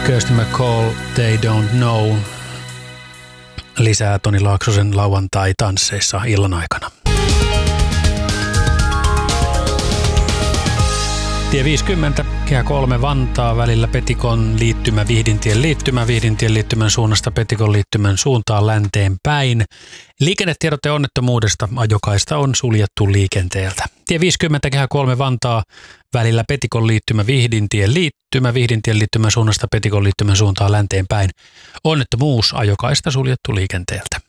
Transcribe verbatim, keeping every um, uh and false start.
Kirsty MacColl, They Don't Know. Lisää Toni Laaksosen lauantai-tansseissa illan aikana. Tie viisikymmentä, kehä kolme Vantaa välillä Petikon liittymä, Vihdintien liittymä, Vihdintien liittymän suunnasta Petikon liittymän suuntaan länteen päin. Liikennetiedote onnettomuudesta, ajokaista on suljettu liikenteeltä. Tie viisikymmentä, kehä kolme Vantaa välillä Petikon liittymä, Vihdintien liittymä, Vihdintien liittymän suunnasta Petikon liittymän suuntaan länteen päin. Onnettomuus, ajokaista suljettu liikenteeltä.